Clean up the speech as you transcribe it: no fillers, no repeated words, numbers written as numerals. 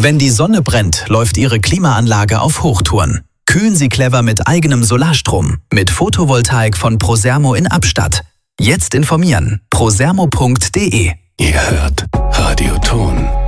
Wenn die Sonne brennt, läuft Ihre Klimaanlage auf Hochtouren. Kühlen Sie clever mit eigenem Solarstrom. Mit Photovoltaik von Prosermo in Abstatt. Jetzt informieren. prosermo.de. Ihr hört Radio Ton.